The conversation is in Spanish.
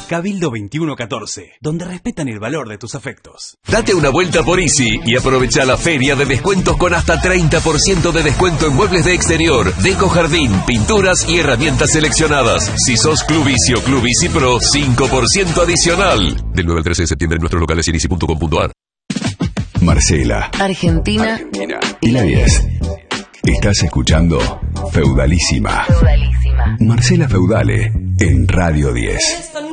Cabildo 2114, donde respetan el valor de tus afectos. Date una vuelta por Easy y aprovecha la feria de descuentos con hasta 30% de descuento en muebles de exterior, deco jardín, pinturas y herramientas seleccionadas. Si sos Club Easy o Club Easy Pro, 5% adicional. Del 9 al 13 de septiembre en nuestros locales y en easy.com.ar. Marcela, Argentina y la 10. Estás escuchando Feudalísima. Feudalísima. Marcela Feudale en Radio 10.